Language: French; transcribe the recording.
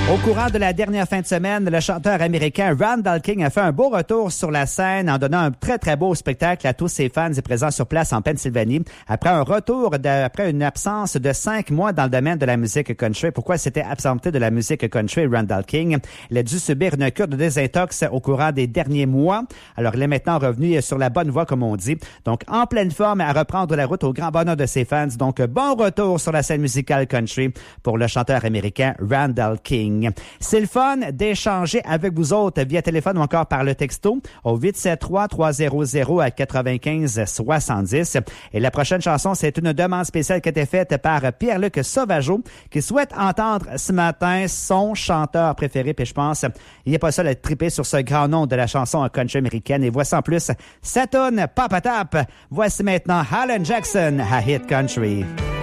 Au courant de la dernière fin de semaine, le chanteur américain Randall King a fait un beau retour sur la scène en donnant un très, très beau spectacle à tous ses fans et présents sur place en Pennsylvanie. Après après une absence de 5 mois dans le domaine de la musique country. Pourquoi s'était absenté de la musique country, Randall King? Il a dû subir une cure de désintox au courant des derniers mois. Alors, il est maintenant revenu sur la bonne voie, comme on dit. Donc, en pleine forme à reprendre la route au grand bonheur de ses fans. Donc, bon retour sur la scène musicale country pour le chanteur américain Randall King. C'est le fun d'échanger avec vous autres via téléphone ou encore par le texto au 873-300-9570. Et la prochaine chanson, c'est une demande spéciale qui a été faite par Pierre-Luc Sauvageau qui souhaite entendre ce matin son chanteur préféré. Puis je pense, il n'est pas seul à triper sur ce grand nom de la chanson country américaine. Et voici en plus sa toune Papa Tap. Voici maintenant Alan Jackson à Hit Country.